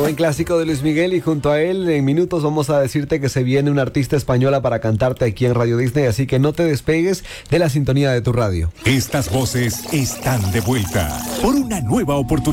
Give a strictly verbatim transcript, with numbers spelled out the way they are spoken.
Buen clásico de Luis Miguel, y junto a él en minutos vamos a decirte que se viene una artista española para cantarte aquí en Radio Disney, así que no te despegues de la sintonía de tu radio. Estas voces están de vuelta por una nueva oportunidad.